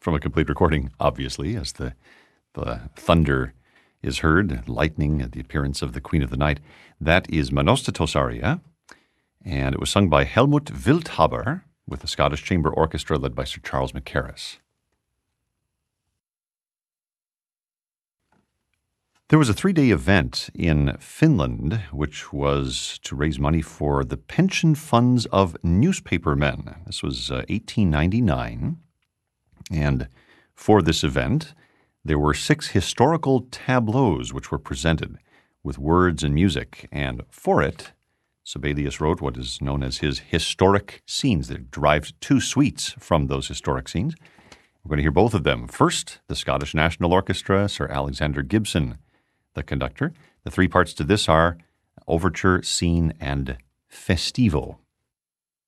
from a complete recording, obviously, as the thunder is heard, lightning at the appearance of the Queen of the Night. That is Monostatos aria, and it was sung by Helmut Wildhaber with the Scottish Chamber Orchestra led by Sir Charles Mackerras. There was a 3-day event in Finland which was to raise money for the pension funds of newspapermen. This was 1899, and for this event, there were 6 historical tableaus which were presented with words and music, and for it, Sibelius wrote what is known as his historic scenes. They derived 2 suites from those historic scenes. We're going to hear both of them. First, the Scottish National Orchestra, Sir Alexander Gibson, the conductor. The 3 parts to this are Overture, Scene, and Festivo.